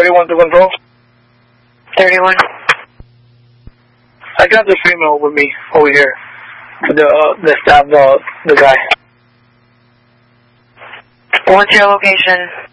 31 to control. 31. I got the female with me over here. The staff, the guy. What's your location?